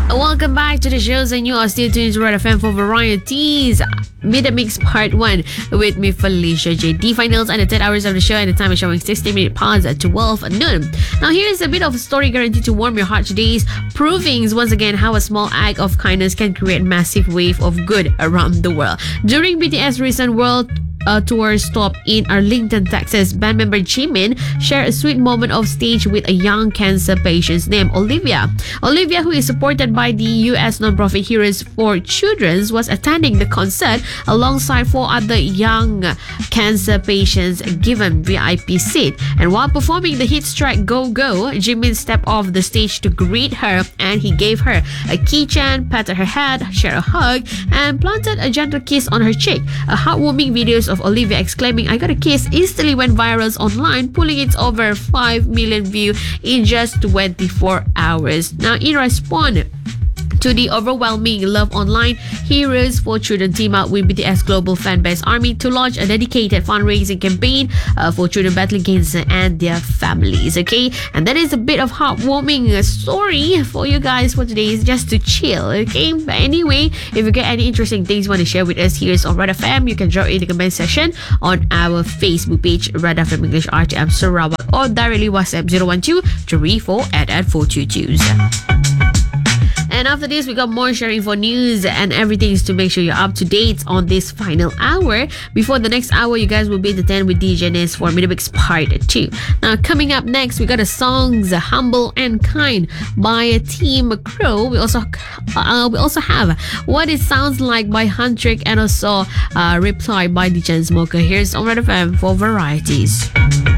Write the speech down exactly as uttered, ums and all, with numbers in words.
Welcome back to the shows, and you are still tuned to Red F M for varieties. Mid Mix Part one with me, Felicia J. D finals and the ten hours of the show, and the time is showing sixty minutes past at twelve noon. Now, here's a bit of a story guaranteed to warm your heart today, proving once again how a small act of kindness can create massive wave of good around the world. During B T S recent world a tour stop in Arlington, Texas, band member Jimin shared a sweet moment of stage with a young cancer patient named Olivia. Olivia, who is supported by the U S nonprofit Heroes for Children, was attending the concert alongside four other young cancer patients given V I P seat. And while performing the hit track Go Go, Jimin stepped off the stage to greet her, and he gave her a keychain, patted her head, shared a hug, and planted a gentle kiss on her cheek. A heartwarming videos of Olivia exclaiming, "I got a kiss," instantly went viral online, pulling its over five million views in just twenty-four hours. Now, in response to the overwhelming love online, Heroes for Children team up with B T S Global Fanbase Army to launch a dedicated fundraising campaign uh, for children battling cancer and their families. Okay, and that is a bit of heartwarming uh, story for you guys for today. It's just to chill. Okay, but anyway, if you get any interesting things you want to share with us here on Red F M, you can drop in the comment section on our Facebook page, Red F M English R T M Sarawak, or directly WhatsApp zero one two three four eight eight four two two. And after this, we got more sharing for news and everything is to make sure you're up to date on this final hour. Before the next hour, you guys will be entertained with D J Ness for Midweek's Part two. Now, coming up next, we got the songs Humble and Kind by Team Crow. We also uh, we also have What It Sounds Like by Huntrick, and also uh, Reply by the Chainsmokers. Here's on Red F M for varieties.